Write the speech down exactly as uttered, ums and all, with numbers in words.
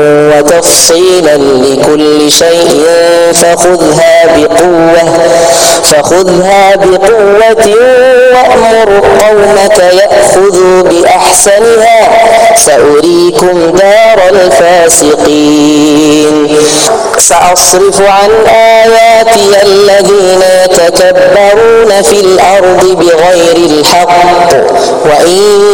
وتفصيلا لكل شيء فخذها بقوة فخذها بقوة وأمر قومك يأخذوا بأحسنها سأريكم دار الفاسقين. سأصرف عن آياتي الذين يتكبرون في الأرض بغير الحق وإن